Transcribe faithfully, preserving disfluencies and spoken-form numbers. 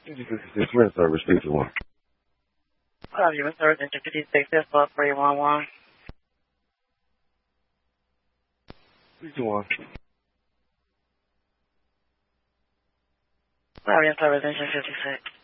fifty-six Red Service, three two one. Hello, human service, engine fifty-six, that's up three one one. three two one. Hello, human service, engine fifty-six.